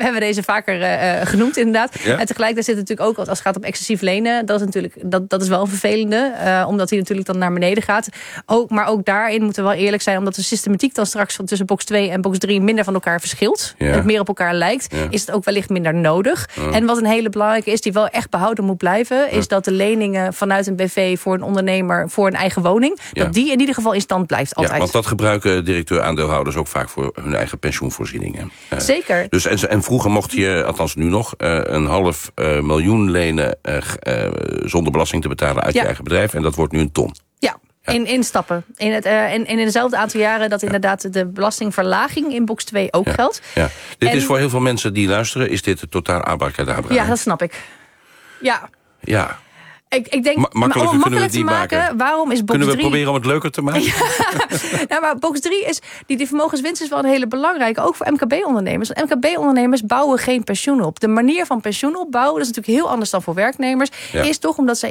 hebben deze vaker genoemd inderdaad. Ja? En tegelijkertijd zit het natuurlijk ook, als het gaat om excessief lenen, dat is natuurlijk dat is wel een vervelende, omdat hij natuurlijk dan naar beneden gaat. Maar ook daarin moeten we wel eerlijk zijn, omdat de systematiek dan straks tussen box 2 en box 3 minder van elkaar verschilt. Ja. Het meer op elkaar lijkt, is het ook wellicht minder nodig. En wat een hele belangrijke is, die wel echt behouden moet blijven, is dat de leningen vanuit een BV voor een ondernemer voor een eigen woning, dat die in ieder geval in stand blijft altijd. Ja, want dat gebruiken directeur-aandeelhouders ook vaak voor hun eigen pensioenvoorzieningen. Zeker. Dus en vroeger mocht je, althans nu nog, $500.000 lenen zonder belasting te betalen uit je eigen bedrijf. En dat wordt nu een ton. Ja. In stappen. In dezelfde aantal jaren dat inderdaad de belastingverlaging in box 2 ook geldt. Ja. Dit is voor heel veel mensen die luisteren, is dit totaal abracadabra. Ja, dat snap ik. Ja. Ik denk, makkelijker kunnen we het niet maken. Waarom is box 3... Kunnen we proberen om het leuker te maken? Ja, maar box 3 is... Die vermogenswinst is wel een hele belangrijke. Ook voor MKB-ondernemers. Want MKB-ondernemers bouwen geen pensioen op. De manier van pensioen opbouwen, dat is natuurlijk heel anders dan voor werknemers. Is toch omdat zij